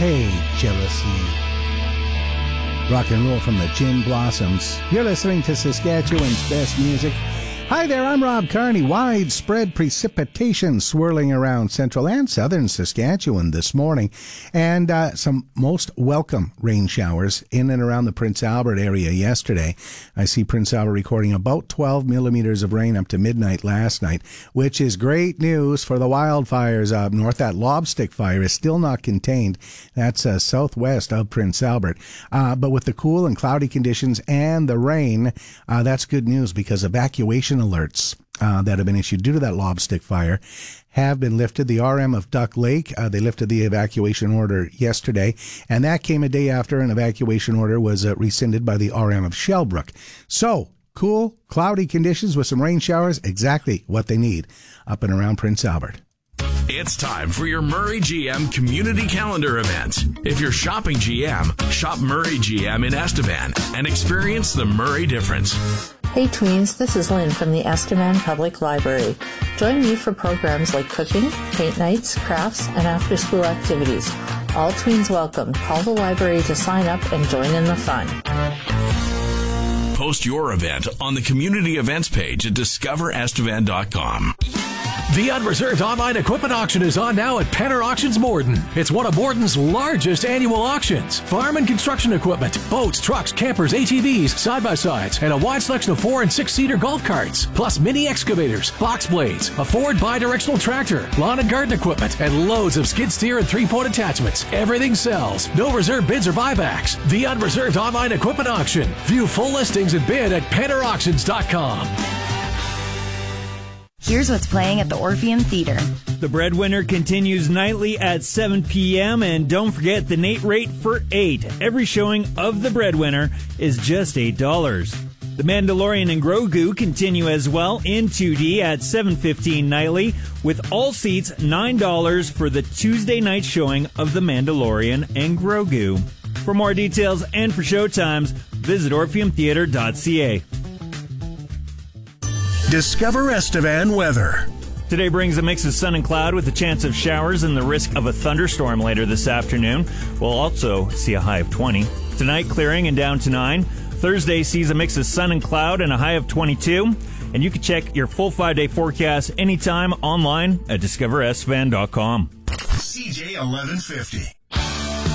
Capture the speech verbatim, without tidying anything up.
Hey, Jealousy. Rock and roll from the Gin Blossoms. You're listening to Saskatchewan's best music. Hi there, I'm Rob Carney. Widespread precipitation swirling around central and southern Saskatchewan this morning, and uh, some most welcome rain showers in and around the Prince Albert area yesterday. I see Prince Albert recording about twelve millimeters of rain up to midnight last night, which is great news for the wildfires up north. That Lobstick fire is still not contained. That's uh, southwest of Prince Albert. Uh, but with the cool and cloudy conditions and the rain, uh, that's good news because evacuation alerts uh, that have been issued due to that Lobstick fire have been lifted. The R M of Duck Lake, uh, they lifted the evacuation order yesterday, and that came a day after an evacuation order was uh, rescinded by the R M of Shellbrook. So, cool, cloudy conditions with some rain showers, exactly what they need up and around Prince Albert. It's time for your Murray G M Community Calendar event. If you're shopping G M, shop Murray G M in Estevan and experience the Murray difference. Hey tweens, this is Lynn from the Estevan Public Library. Join me for programs like cooking, paint nights, crafts, and after-school activities. All tweens welcome. Call the library to sign up and join in the fun. Post your event on the community events page at discover estevan dot com. The Unreserved Online Equipment Auction is on now at Penner Auctions Morden. It's one of Morden's largest annual auctions. Farm and construction equipment, boats, trucks, campers, A T Vs, side-by-sides, and a wide selection of four- and six-seater golf carts, plus mini excavators, box blades, a Ford bi-directional tractor, lawn and garden equipment, and loads of skid steer and three-point attachments. Everything sells. No reserve bids or buybacks. The Unreserved Online Equipment Auction. View full listings and bid at penner auctions dot com. Here's what's playing at the Orpheum Theater. The Breadwinner continues nightly at seven p.m. And don't forget the Nate rate for eight. Every showing of The Breadwinner is just eight dollars. The Mandalorian and Grogu continue as well in two D at seven fifteen nightly, with all seats nine dollars for the Tuesday night showing of The Mandalorian and Grogu. For more details and for showtimes, visit orpheum theater dot c a. Discover Estevan weather. Today brings a mix of sun and cloud with a chance of showers and the risk of a thunderstorm later this afternoon. We'll also see a high of twenty. Tonight, clearing and down to nine. Thursday sees a mix of sun and cloud and a high of twenty-two. And you can check your full five-day forecast anytime online at discover estevan dot com. C J eleven fifty.